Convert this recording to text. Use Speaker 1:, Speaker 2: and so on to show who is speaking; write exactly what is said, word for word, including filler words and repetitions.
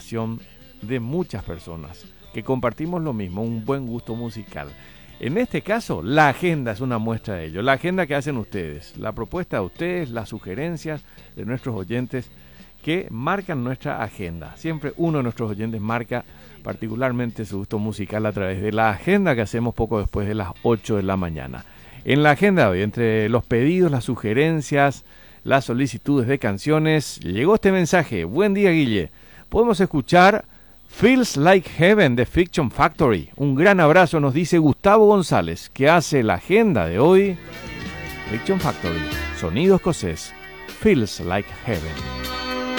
Speaker 1: participación de muchas personas que compartimos lo mismo, un buen gusto musical. En este caso, la agenda es una muestra de ello. La agenda que hacen ustedes, la propuesta de ustedes, las sugerencias de nuestros oyentes que marcan nuestra agenda. Siempre uno de nuestros oyentes marca particularmente su gusto musical a través de la agenda que hacemos poco después de las ocho de la mañana. En la agenda de hoy, entre los pedidos, las sugerencias, las solicitudes de canciones, llegó este mensaje. Buen día, Guille. Podemos escuchar Feels Like Heaven de Fiction Factory. Un gran abrazo, nos dice Gustavo González, que hace la agenda de hoy. Fiction Factory, sonido escocés. Feels Like Heaven.